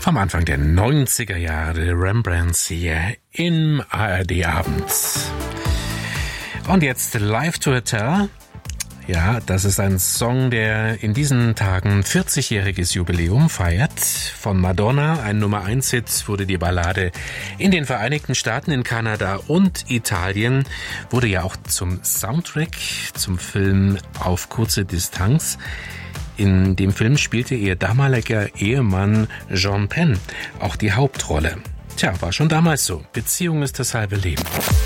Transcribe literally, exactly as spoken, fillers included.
Vom Anfang der neunziger Jahre Rembrandts hier im A R D-Abend. Und jetzt Live to Hotel. Ja, das ist ein Song, der in diesen Tagen vierzigjähriges Jubiläum feiert. Von Madonna, ein Nummer eins Hit, wurde die Ballade in den Vereinigten Staaten, in Kanada und Italien, wurde ja auch zum Soundtrack zum Film Auf kurze Distanz. In dem Film spielte ihr damaliger Ehemann Sean Penn auch die Hauptrolle. Tja, war schon damals so. Beziehung ist das halbe Leben.